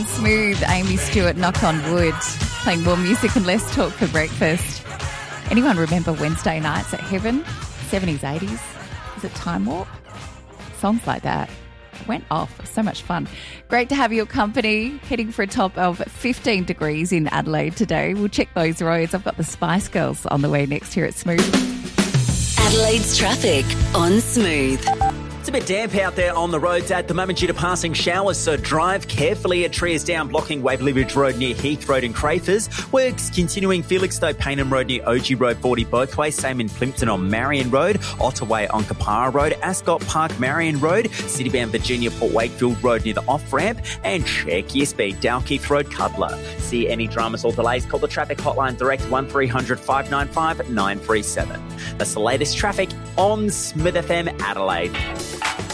Smooth, Amy Stewart, Knock on Wood, playing more music and less talk for breakfast. Anyone remember Wednesday nights at Heaven? 70s, 80s? Is it Time Warp? Songs like that. It went off. It was so much fun. Great to have your company. Heading for a top of 15 degrees in Adelaide today. We'll check those roads. I've got the Spice Girls on the way next here at Smooth. Adelaide's traffic on Smooth. It's a bit damp out there on the roads at the moment due to passing showers, so drive carefully. A tree is down blocking Waverley Ridge Road near Heath Road and Crafers. Works continuing Felixstowe Paynham Road near OG Road 40 both ways. Same in Plimpton on Marion Road, Ottaway on Kapara Road, Ascot Park Marion Road, Citybound Virginia Port Wakefield Road near the off-ramp, and check your speed, Dalkeith Road, Cudler. See any dramas or delays, call the traffic hotline direct 1300 595 937. That's the latest traffic on Smith FM Adelaide.